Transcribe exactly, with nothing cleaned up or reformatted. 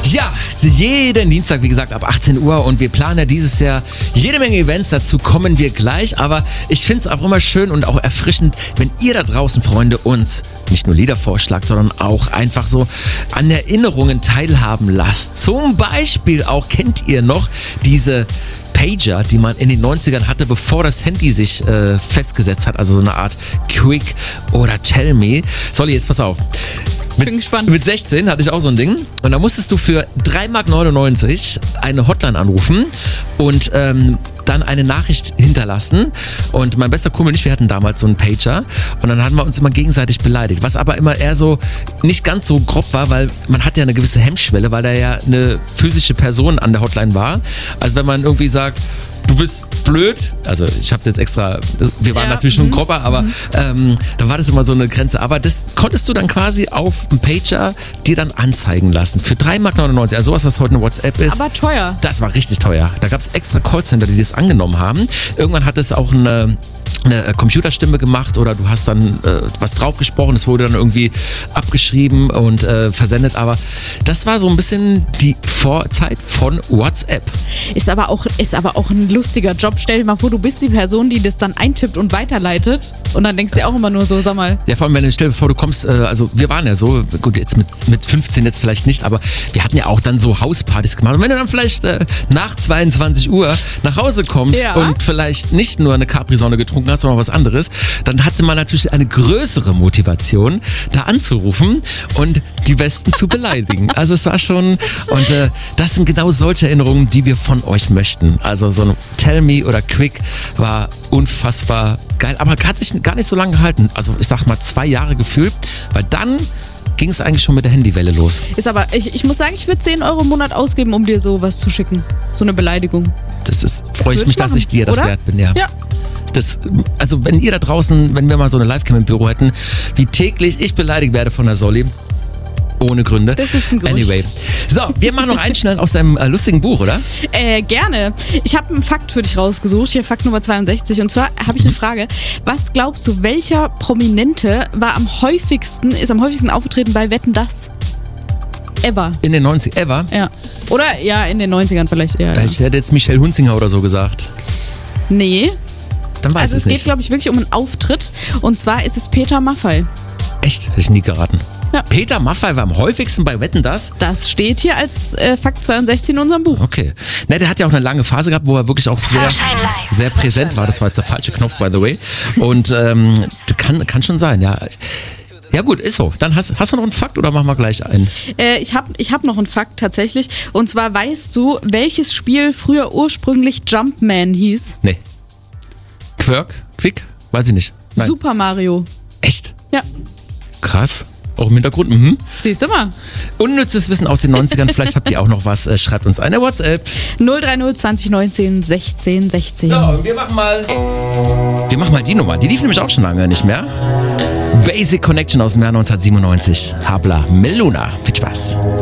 Ja, jeden Dienstag, wie gesagt, ab achtzehn Uhr und wir planen ja dieses Jahr jede Menge Events, dazu kommen wir gleich, aber ich finde es auch immer schön und auch erfrischend, wenn ihr da draußen, Freunde, uns nicht nur Lieder vorschlagt, sondern auch einfach so an Erinnerungen teilhaben lasst. Zum Beispiel auch, kennt ihr noch diese Pager, die man in den neunzigern hatte, bevor das Handy sich äh, festgesetzt hat, also so eine Art Quick oder Tell Me. Solli, jetzt pass auf. Ich bin gespannt. Mit sechzehn hatte ich auch so ein Ding und da musstest du für drei Mark neunundneunzig eine Hotline anrufen und ähm, dann eine Nachricht hinterlassen. Und mein bester Kumpel und ich, wir hatten damals so einen Pager und dann hatten wir uns immer gegenseitig beleidigt, was aber immer eher so nicht ganz so grob war, weil man hat ja eine gewisse Hemmschwelle, weil da ja eine physische Person an der Hotline war. Also wenn man irgendwie sagt, du bist blöd, also ich habe es jetzt extra, wir waren ja. natürlich schon mhm. grober, aber mhm. ähm, da war das immer so eine Grenze. Aber das konntest du dann quasi auf dem Pager dir dann anzeigen lassen. Für drei Mark neunundneunzig, also sowas, was heute eine WhatsApp ist. Aber teuer. Das war richtig teuer. Da gab es extra Callcenter, die das angenommen haben. Irgendwann hat es auch eine eine Computerstimme gemacht oder du hast dann äh, was draufgesprochen, es wurde dann irgendwie abgeschrieben und äh, versendet, aber das war so ein bisschen die Vorzeit von WhatsApp. Ist aber auch, ist aber auch ein lustiger Job. Stell dir mal vor, du bist die Person, die das dann eintippt und weiterleitet und dann denkst du auch immer nur so, sag mal. Ja, vor allem, wenn du stell dir vor, du kommst, äh, also wir waren ja so, gut, jetzt mit, mit fünfzehn jetzt vielleicht nicht, aber wir hatten ja auch dann so Hauspartys gemacht und wenn du dann vielleicht äh, nach zweiundzwanzig Uhr nach Hause kommst ja. und vielleicht nicht nur eine Capri-Sonne getrunken hast, sondern was anderes, dann hatte man natürlich eine größere Motivation, da anzurufen und die Besten zu beleidigen. Also es war schon, und äh, das sind genau solche Erinnerungen, die wir von euch möchten. Also so ein Tell Me oder Quick war unfassbar geil, aber hat sich gar nicht so lange gehalten. Also ich sag mal zwei Jahre gefühlt, weil dann ging es eigentlich schon mit der Handywelle los. Ist aber, ich, ich muss sagen, ich würde zehn Euro im Monat ausgeben, um dir sowas zu schicken. So eine Beleidigung. Das ist, freue ich Würde mich, ich machen, dass ich dir das oder? wert bin, ja. Ja. Das, also wenn ihr da draußen, wenn wir mal so eine Livecam im Büro hätten, wie täglich ich beleidigt werde von der Solli, ohne Gründe. Das ist ein Gerücht. Anyway. So, wir machen noch einen schnell aus deinem äh, lustigen Buch, oder? Äh, gerne. Ich habe einen Fakt für dich rausgesucht, hier Fakt Nummer zweiundsechzig. Und zwar habe ich eine Frage. Was glaubst du, welcher Prominente war am häufigsten, ist am häufigsten aufgetreten bei Wetten, dass? Ever. In den neunzigern, ever? Ja. Oder ja, in den neunzigern vielleicht eher. Ja. Ich hätte jetzt Michelle Hunzinger oder so gesagt. Nee. Dann weiß also ich es es geht, nicht. glaube ich, wirklich um einen Auftritt. Und zwar ist es Peter Maffay. Echt? Hätte ich nie geraten. Ja. Peter Maffay war am häufigsten bei Wetten, dass? Das steht hier als äh, Fakt zweiundsechzig in unserem Buch. Okay. Ne, der hat ja auch eine lange Phase gehabt, wo er wirklich auch sehr, sehr präsent war. Das war jetzt der falsche Knopf, by the way. Und ähm, kann, kann schon sein, ja. Ja gut, ist so. Dann hast, hast du noch einen Fakt oder machen wir gleich einen? Äh, ich habe ich hab noch einen Fakt tatsächlich. Und zwar weißt du, welches Spiel früher ursprünglich Jumpman hieß? Nee. Quirk? Quick? Weiß ich nicht. Nein. Super Mario. Echt? Ja. Krass. Auch im Hintergrund. Mhm. Siehst du mal. Unnützes Wissen aus den neunzigern. Vielleicht habt ihr auch noch was. Äh, schreibt uns eine WhatsApp. null drei null zwanzig neunzehn sechzehn sechzehn. So, wir machen mal. Wir machen mal die Nummer. Die lief nämlich auch schon lange nicht mehr. Basic Connection aus dem Jahr neunzehnhundertsiebenundneunzig. Habla Meluna. Viel Spaß.